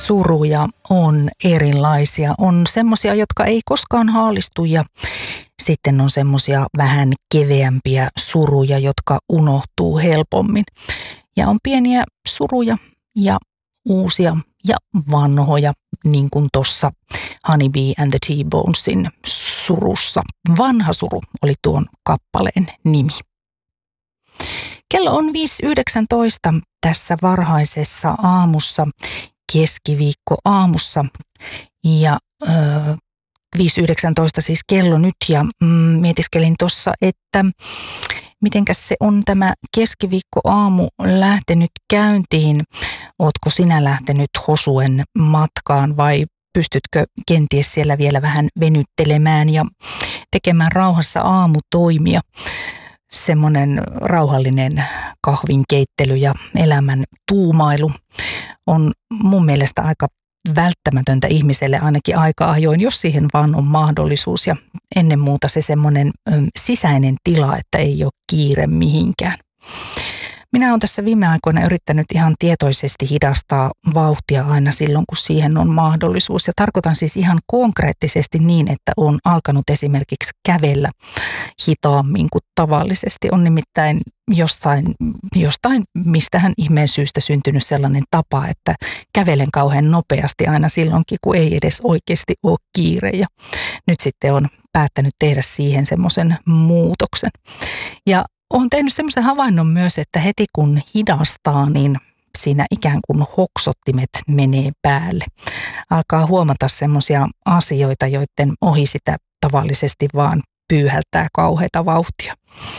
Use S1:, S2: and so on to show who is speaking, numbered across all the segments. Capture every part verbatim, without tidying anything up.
S1: suruja on erilaisia. On semmoisia, jotka ei koskaan haalistu ja sitten on semmoisia vähän keveämpiä suruja, jotka unohtuu helpommin. Ja on pieniä suruja ja uusia ja vanhoja, niin kuin tuossa Honeybee and the T-Bonesin surussa. Vanha suru oli tuon kappaleen nimi. Kello on viisi yhdeksäntoista tässä varhaisessa aamussa, keskiviikko aamussa ja ö, viisi yhdeksäntoista siis kello nyt ja mm, mietiskelin tuossa, että mitenkäs se on tämä keskiviikko aamu lähtenyt käyntiin. Ootko sinä lähtenyt Hosuen matkaan vai pystytkö kenties siellä vielä vähän venyttelemään ja tekemään rauhassa aamutoimia? Semmoinen rauhallinen kahvinkeittely ja elämän tuumailu on mun mielestä aika välttämätöntä ihmiselle ainakin aika ajoin, jos siihen vaan on mahdollisuus. Ja ennen muuta se semmoinen ö, sisäinen tila, että ei ole kiire mihinkään. Minä olen tässä viime aikoina yrittänyt ihan tietoisesti hidastaa vauhtia aina silloin, kun siihen on mahdollisuus. Ja tarkoitan siis ihan konkreettisesti niin, että olen alkanut esimerkiksi kävellä hitaammin kuin tavallisesti. On nimittäin jostain, jostain mistähän ihmeen syystä syntynyt sellainen tapa, että kävelen kauhean nopeasti aina silloinkin, kun ei edes oikeasti ole kiire. Ja nyt sitten olen päättänyt tehdä siihen semmoisen muutoksen. Ja olen tehnyt semmoisen havainnon myös, että heti kun hidastaa, niin siinä ikään kuin hoksottimet menee päälle. Alkaa huomata semmoisia asioita, joiden ohi sitä tavallisesti vaan pyyhältää kauheata vauhtia.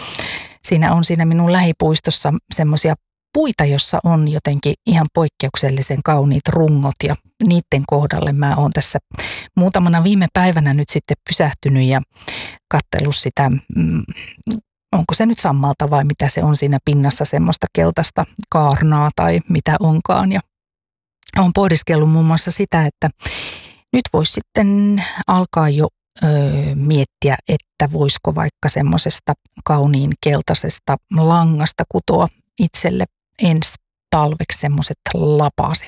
S1: Siinä on siinä minun lähipuistossa semmoisia puita, jossa on jotenkin ihan poikkeuksellisen kauniit rungot ja niiden kohdalle mä oon tässä muutamana viime päivänä nyt sitten pysähtynyt ja katsellut sitä mm, onko se nyt sammalta vai mitä se on siinä pinnassa, semmoista keltaista kaarnaa tai mitä onkaan. Ja olen pohdiskellut muun muassa sitä, että nyt voisi sitten alkaa jo ö, miettiä, että voisiko vaikka semmoisesta kauniin keltaisesta langasta kutoa itselle ensi talveksi semmoiset lapaset.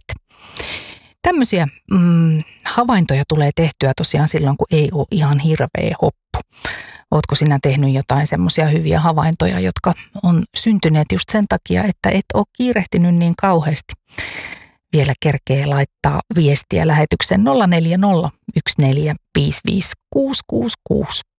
S1: Tämmöisiä mm, havaintoja tulee tehtyä tosiaan silloin, kun ei ole ihan hirveä hoppu. Ootko sinä tehnyt jotain semmoisia hyviä havaintoja, jotka on syntyneet just sen takia, että et ole kiirehtinyt niin kauheasti? Vielä kerkee laittaa viestiä lähetykseen nolla neljä nolla yksi neljä viisi viisi kuusi kuusi kuusi.